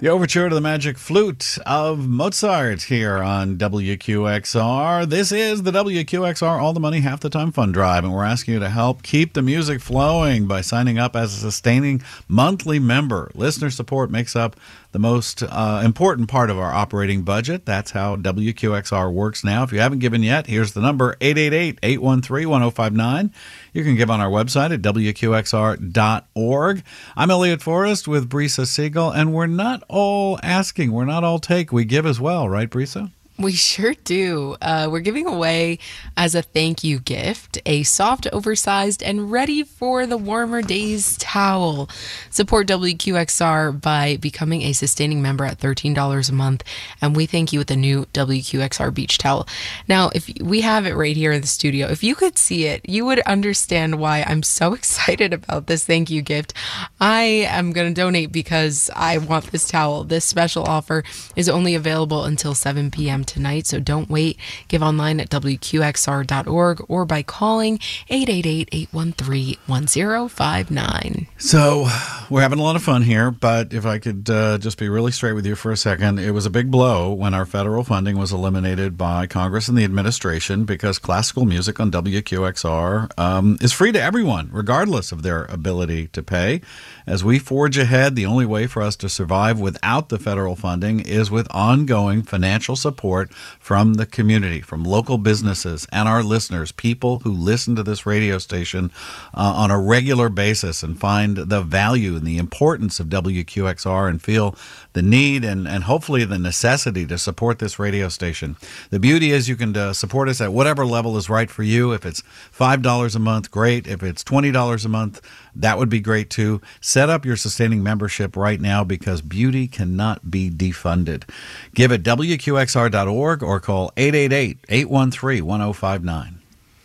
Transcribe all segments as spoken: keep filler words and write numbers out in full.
The overture to the magic flute of Mozart here on W Q X R. This is the W Q X R All the Money Half the Time Fund Drive, and we're asking you to help keep the music flowing by signing up as a sustaining monthly member. Listener support makes up the most uh, important part of our operating budget. That's how W Q X R works now. If you haven't given yet, here's the number, eight eight eight, eight one three, one oh five nine. You can give on our website at W Q X R dot org. I'm Elliot Forrest with Brisa Siegel, and we're not all asking. We're not all take. We give as well, right, Brisa? We sure do. Uh, we're giving away, as a thank you gift, a soft, oversized, and ready for the warmer days towel. Support W Q X R by becoming a sustaining member at thirteen dollars a month, and we thank you with the new W Q X R beach towel. Now, if we have it right here in the studio, if you could see it, you would understand why I'm so excited about this thank you gift. I am going to donate because I want this towel. This special offer is only available until seven p.m. tonight, so don't wait. Give online at W Q X R dot org or by calling eight eight eight, eight one three, one oh five nine. So we're having a lot of fun here, but if I could uh, just be really straight with you for a second, it was a big blow when our federal funding was eliminated by Congress and the administration, because classical music on W Q X R um, is free to everyone, regardless of their ability to pay. As we forge ahead, the only way for us to survive without the federal funding is with ongoing financial support from the community, from local businesses and our listeners, people who listen to this radio station uh, on a regular basis and find the value and the importance of W Q X R and feel the need and, and hopefully the necessity to support this radio station. The beauty is you can uh, support us at whatever level is right for you. If it's five dollars a month, great. If it's twenty dollars a month, that would be great too. Set up your sustaining membership right now, because beauty cannot be defunded. Give at W Q X R dot org or call eight eight eight, eight one three, one oh five nine.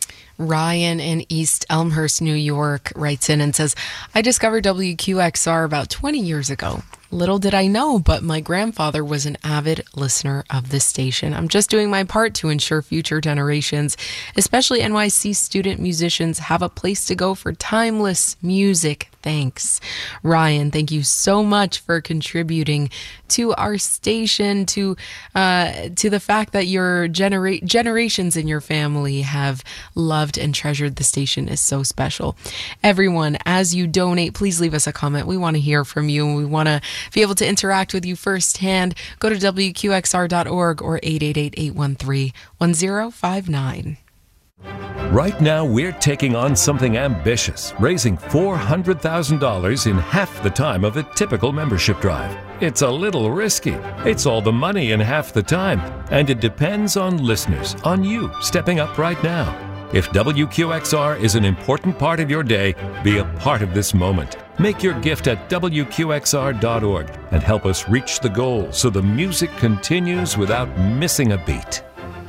Ryan in East Elmhurst, New York writes in and says, I discovered W Q X R about twenty years ago. Little did I know, but my grandfather was an avid listener of this station. I'm just doing my part to ensure future generations, especially N Y C student musicians, have a place to go for timeless music. Thanks. Ryan, thank you so much for contributing to our station, to uh, to the fact that your genera- generations in your family have loved and treasured the station is so special. Everyone, as you donate, please leave us a comment. We want to hear from you, and we want to be able to interact with you firsthand. Go to W Q X R dot org or eight eight eight, eight one three, one oh five nine. Right now, we're taking on something ambitious, raising four hundred thousand dollars in half the time of a typical membership drive. It's a little risky. It's all the money in half the time, and it depends on listeners, on you stepping up right now. If W Q X R is an important part of your day, be a part of this moment. Make your gift at W Q X R dot org and help us reach the goal so the music continues without missing a beat.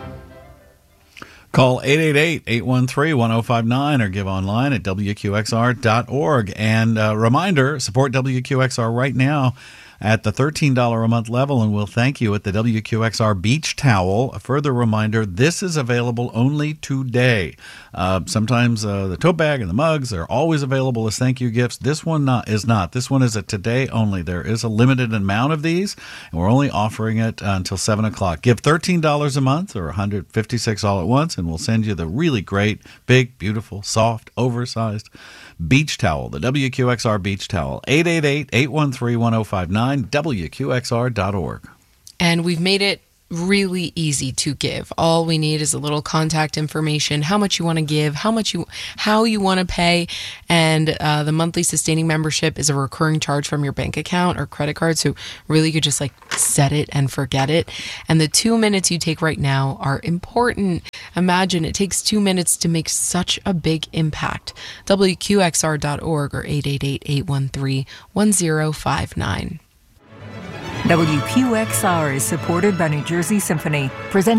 Call eight eight eight, eight one three, one oh five nine or give online at W Q X R dot org. And a reminder, support W Q X R right now at the thirteen dollars a month level, and we'll thank you at the W Q X R beach towel. A further reminder, this is available only today. Uh, sometimes uh, the tote bag and the mugs are always available as thank you gifts. This one not, is not. This one is a today only. There is a limited amount of these, and we're only offering it uh, until seven o'clock. Give thirteen dollars a month or one hundred fifty-six dollars all at once, and we'll send you the really great, big, beautiful, soft, oversized beach towel, the W Q X R beach towel. eight eight eight, eight one three, one oh five nine, W Q X R dot org. And we've made it really easy to give. All we need is a little contact information, how much you want to give, how much you, how you want to pay, and uh, the monthly sustaining membership is a recurring charge from your bank account or credit card, so really you could just like set it and forget it. And the two minutes you take right now are important. Imagine it takes two minutes to make such a big impact. W Q X R dot org or eight eight eight, eight one three, one oh five nine. W Q X R is supported by New Jersey Symphony, presenting